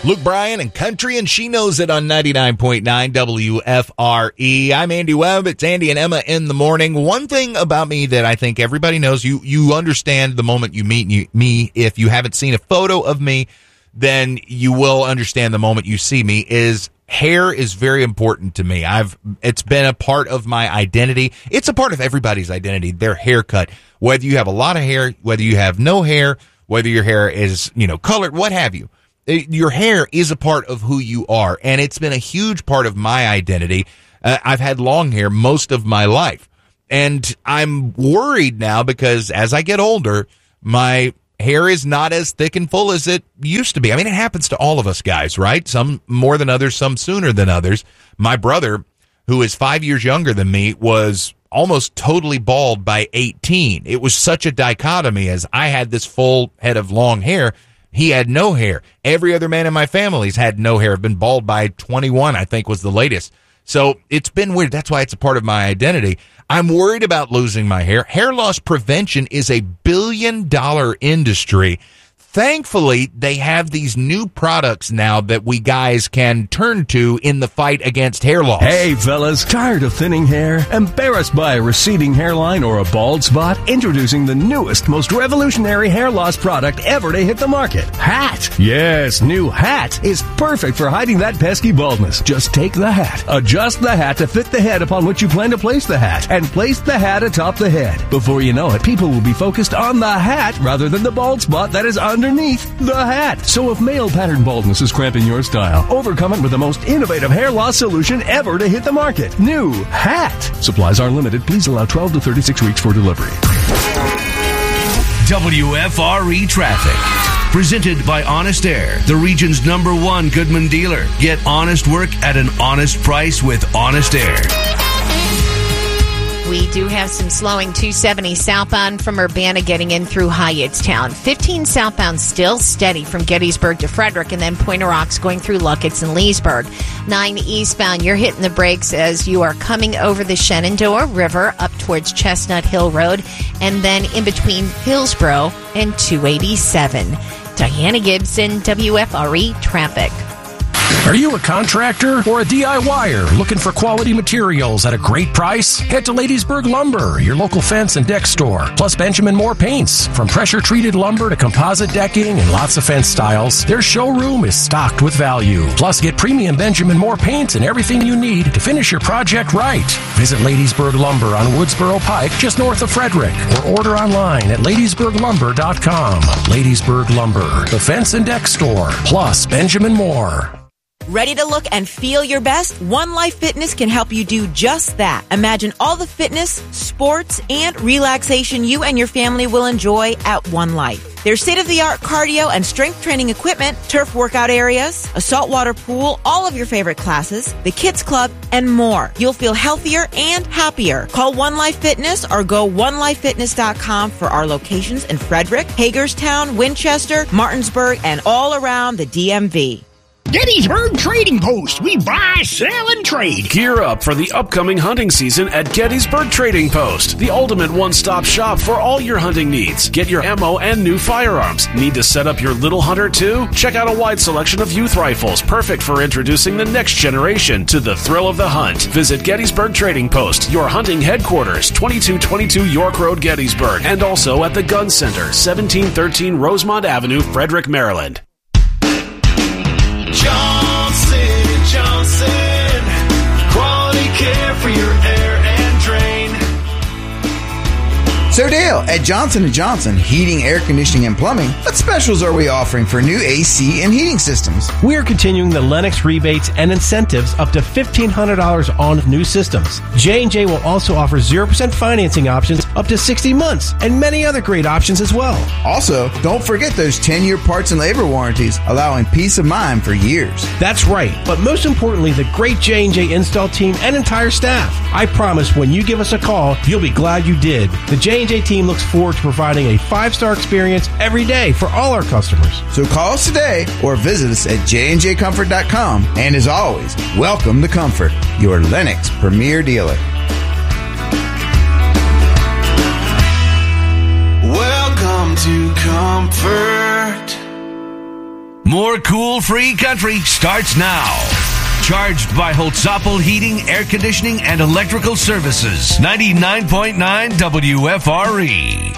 Luke Bryan and Country, and She Knows It on 99.9 WFRE. I'm Andy Webb. It's Andy and Emma in the morning. One thing about me that I think everybody knows, you understand the moment you meet me. If you haven't seen a photo of me, then you will understand the moment you see me, is hair is very important to me. It's been a part of my identity. It's a part of everybody's identity, their haircut. Whether you have a lot of hair, whether you have no hair, whether your hair is, colored, what have you. Your hair is a part of who you are, and it's been a huge part of my identity. I've had long hair most of my life, and I'm worried now because as I get older, my hair is not as thick and full as it used to be. I mean, it happens to all of us guys, right? Some more than others, some sooner than others. My brother, who is 5 years younger than me, was almost totally bald by 18. It was such a dichotomy as I had this full head of long hair. He had no hair. Every other man in my family's had no hair. I've been bald by 21, I think was the latest. So it's been weird. That's why it's a part of my identity. I'm worried about losing my hair. Hair loss prevention is a billion-dollar industry. Thankfully, they have these new products now that we guys can turn to in the fight against hair loss. Hey, fellas, tired of thinning hair? Embarrassed by a receding hairline or a bald spot? Introducing the newest, most revolutionary hair loss product ever to hit the market. Hat. Yes, new Hat is perfect for hiding that pesky baldness. Just take the hat, adjust the hat to fit the head upon which you plan to place the hat, and place the hat atop the head. Before you know it, people will be focused on the hat rather than the bald spot that is underneath the hat. So if male pattern baldness is cramping your style, overcome it with the most innovative hair loss solution ever to hit the market. New Hat. Supplies are limited. Please allow 12 to 36 weeks for delivery. WFRE Traffic. Presented by Honest Air, the region's #1 Goodman dealer. Get honest work at an honest price with Honest Air. We do have some slowing. 270 southbound from Urbana getting in through Hyattstown. 15 southbound still steady from Gettysburg to Frederick, and then Pointe Rocks going through Luckett's and Leesburg. 9 eastbound, you're hitting the brakes as you are coming over the Shenandoah River up towards Chestnut Hill Road, and then in between Hillsborough and 287. Diana Gibson, WFRE Traffic. Are you a contractor or a DIYer looking for quality materials at a great price? Head to Ladiesburg Lumber, your local fence and deck store, plus Benjamin Moore Paints. From pressure-treated lumber to composite decking and lots of fence styles, their showroom is stocked with value. Plus, get premium Benjamin Moore Paints and everything you need to finish your project right. Visit Ladiesburg Lumber on Woodsboro Pike, just north of Frederick, or order online at ladiesburglumber.com. Ladiesburg Lumber, the fence and deck store, plus Benjamin Moore. Ready to look and feel your best? One Life Fitness can help you do just that. Imagine all the fitness, sports, and relaxation you and your family will enjoy at One Life. There's state-of-the-art cardio and strength training equipment, turf workout areas, a saltwater pool, all of your favorite classes, the kids club, and more. You'll feel healthier and happier. Call One Life Fitness or go onelifefitness.com for our locations in Frederick, Hagerstown, Winchester, Martinsburg, and all around the DMV. Gettysburg Trading Post. We buy, sell, and trade. Gear up for the upcoming hunting season at Gettysburg Trading Post, the ultimate one-stop shop for all your hunting needs. Get your ammo and new firearms. Need to set up your little hunter too? Check out a wide selection of youth rifles, perfect for introducing the next generation to the thrill of the hunt. Visit Gettysburg Trading Post, your hunting headquarters, 2222 York Road, Gettysburg, and also at the Gun Center, 1713 Rosemont Avenue, Frederick, Maryland. Johnson, quality care for your air and drain. So Dale, at Johnson & Johnson Heating, Air Conditioning, and Plumbing, what specials are we offering for new AC and heating systems? We are continuing the Lennox rebates and incentives up to $1,500 on new systems. J&J will also offer 0% financing options up to 60 months and many other great options as well. Also, don't forget those 10-year parts and labor warranties, allowing peace of mind for years. That's right, but most importantly, the great J&J install team and entire staff. I promise when you give us a call, you'll be glad you did. The J&J team looks forward to providing a 5-star experience every day for all our customers. So call us today or visit us at jnjcomfort.com. And as always, welcome to Comfort, your Lennox premier dealer. Welcome to Comfort. More cool-free country starts now. Charged by Holtzapfel Heating, Air Conditioning, and Electrical Services. 99.9 WFRE.